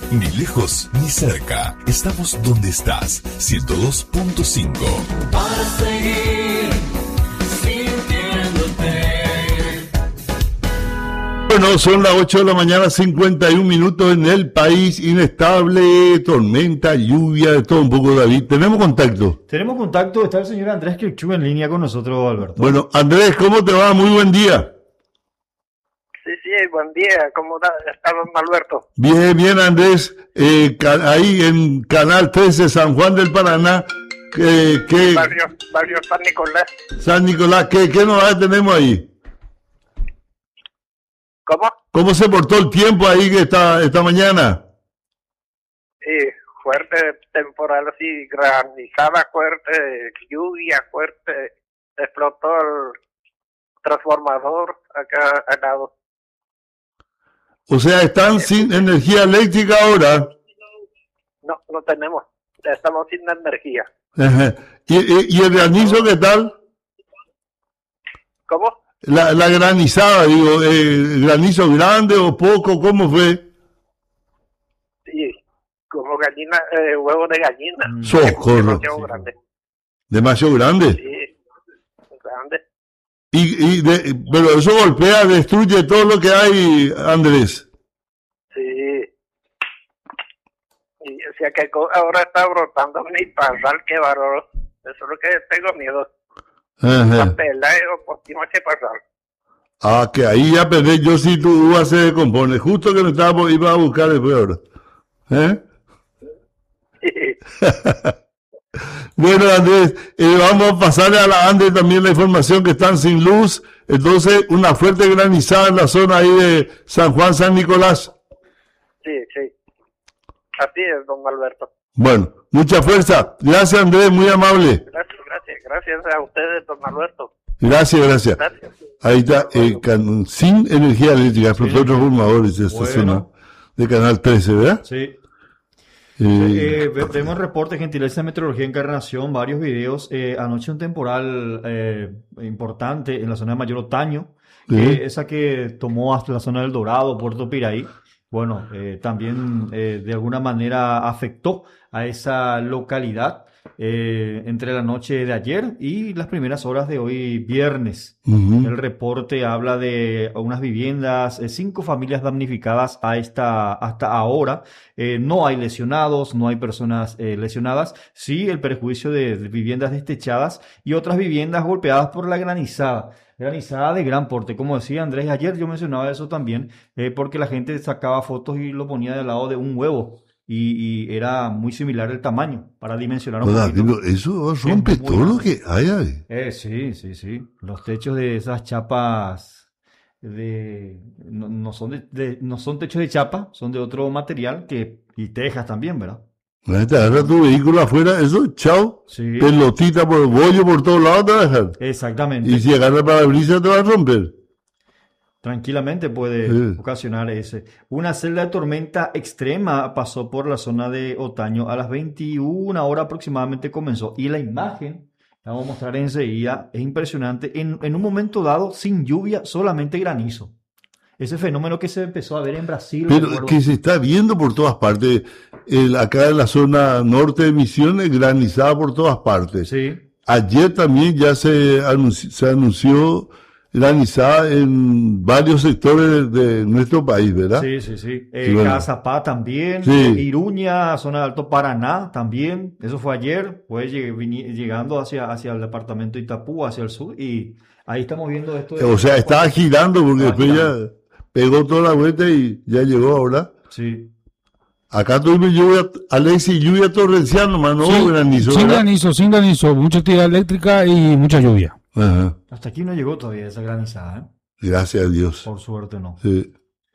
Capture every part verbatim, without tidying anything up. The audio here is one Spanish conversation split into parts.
Ni lejos ni cerca. Estamos donde estás. ciento dos punto cinco. Para seguir sintiéndote. Bueno, son las ocho de la mañana, cincuenta y un minutos en el país. Inestable, tormenta, lluvia, de todo un poco, David. ¿Tenemos contacto? Tenemos contacto, está el señor Andrés Kirchhoff en línea con nosotros, Alberto. Bueno, Andrés, ¿cómo te va? Muy buen día. Sí, sí, buen día. ¿Cómo está, está don Alberto? Bien, bien, Andrés. Eh, ca- ahí en Canal trece, San Juan del Paraná, eh, ¿qué, Barrio, barrio San Nicolás. San Nicolás, ¿qué, qué novedades tenemos ahí? ¿Cómo? ¿Cómo se portó el tiempo ahí que esta, esta mañana? Sí, fuerte temporal así, granizada fuerte, lluvia fuerte. Explotó el transformador acá al lado. O sea, están sin energía eléctrica ahora. No, no tenemos. Estamos sin energía. Ajá. ¿Y, y, y el granizo qué tal? ¿Cómo? La, la granizada, digo, eh, granizo grande o poco, ¿cómo fue? Sí, como gallina, eh, huevo de gallina. Mm. Socorro. Demasiado grande. Demasiado grande. Sí, grande. Y, y de, pero eso golpea, destruye todo lo que hay, Andrés. Sí. Y o sea que co- ahora está brotando mi parral, qué bárbaro. Eso es lo que tengo miedo. La Ajá. pela o por encima ese parral. Ah, que ahí ya perdí, yo sí tu uva se descompone. Justo que me estaba, iba a buscar después ahora. ¿Eh? Bueno, Andrés, eh, vamos a pasarle a la Andrés también la información que están sin luz. Entonces, una fuerte granizada en la zona ahí de San Juan, San Nicolás. Sí, sí. Así es, don Alberto. Bueno, mucha fuerza. Gracias, Andrés, muy amable. Gracias, gracias. Gracias a ustedes, don Alberto. Gracias, gracias. Gracias. Ahí está, eh, can- sin energía eléctrica, explotó transformadores de esta Bueno. zona de Canal trece, ¿verdad? Sí. Eh, Eh, ve- vemos reportes, gentileza de Meteorología Encarnación, varios videos. Eh, anoche un temporal eh, importante en la zona de Mayor Otaño, que Sí. esa que tomó hasta la zona del Dorado, Puerto Piraí. Bueno, eh, también eh, de alguna manera afectó a esa localidad eh, entre la noche de ayer y las primeras horas de hoy viernes. ujú. El reporte habla de unas viviendas, eh, cinco familias damnificadas a esta, hasta ahora. Eh, no hay lesionados, no hay personas eh, lesionadas. Sí, el perjuicio de, de viviendas destechadas y otras viviendas golpeadas por la granizada. Granizada de gran porte. Como decía Andrés, ayer yo mencionaba eso también, eh, porque la gente sacaba fotos y lo ponía del lado de un huevo. Y, y era muy similar el tamaño, para dimensionar un Hola, poquito. pero eso rompe Es muy todo lo grande. que hay ahí. Eh, sí, sí, sí. Los techos de esas chapas de no, no son de, de- no son techos de chapa, son de otro material que y tejas también, ¿verdad? La gente agarra tu vehículo afuera, eso, chao, Sí. pelotita por bollo por todos lados te va a dejar. Exactamente. Y si agarra para brisa te va a romper. Tranquilamente puede Sí. ocasionar ese. Una celda de tormenta extrema pasó por la zona de Otaño a las veintiuna horas aproximadamente comenzó. Y la imagen, la vamos a mostrar enseguida, es impresionante. En, en un momento dado, sin lluvia, solamente granizo. Ese fenómeno que se empezó a ver en Brasil. Pero recuerdo. que se está viendo por todas partes. El, acá en la zona norte de Misiones, granizada por todas partes. Sí, Ayer también ya se anunció, se anunció granizada en varios sectores de, de nuestro país, ¿verdad? sí, sí, sí. Eh, Sí, bueno. Cazapá también, Sí. Iruña, zona de Alto Paraná también. Eso fue ayer, pues lleg- vini- llegando hacia, hacia el departamento de Itapú, hacia el sur, y ahí estamos viendo esto. de- O sea, estaba girando porque Estaba después girando. ya pegó toda la vuelta y ya llegó ahora. Sí. Acá tuvimos lluvia, Alexis, lluvia torrencial nomás, no Sí, hubo granizo, sin ¿verdad? granizo, sin granizo, mucha actividad eléctrica y mucha lluvia. Ajá. Hasta aquí no llegó todavía esa granizada, ¿eh? Gracias a Dios. Por suerte no. Sí.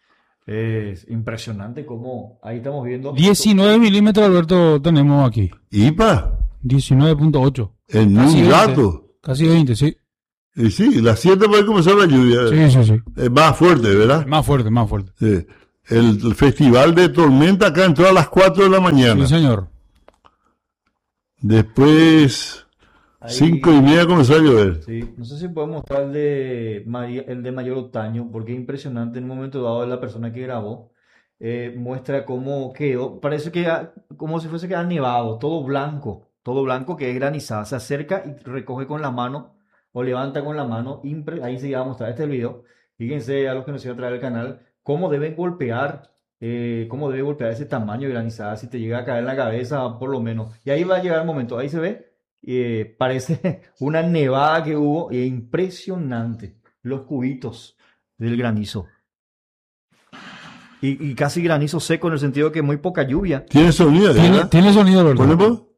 Es impresionante cómo ahí estamos viendo. diecinueve milímetros, Alberto, tenemos aquí. Ipa, diecinueve punto ocho. en Casi un veinte. rato. Casi veinte, sí. Y sí, las siete puede comenzar la lluvia. Sí, sí, sí. Es más fuerte, ¿verdad? Más fuerte, más fuerte. Sí. El, el festival de tormenta acá entró a las cuatro de la mañana. Sí, señor. Después, Ahí- cinco y media comenzó a llover. Sí, no sé si podemos mostrar el de, María, el de Mayor Otaño, porque es impresionante en un momento dado de la persona que grabó. eh, muestra cómo quedó, parece que ha- como si fuese que ha nevado, todo blanco, todo blanco que es granizada. Se acerca y recoge con la mano o levanta con la mano, impre- ahí se va a mostrar este video. Fíjense a los que nos siguen a través del canal, cómo deben golpear, eh, cómo debe golpear ese tamaño de granizada, si te llega a caer en la cabeza, por lo menos. Y ahí va a llegar el momento, ahí se ve, eh, parece una nevada que hubo, y es impresionante los cubitos del granizo. Y, y casi granizo seco en el sentido de que muy poca lluvia. Tiene sonido, Tiene, ¿verdad? tiene sonido, ¿verdad? ¿Ponemos?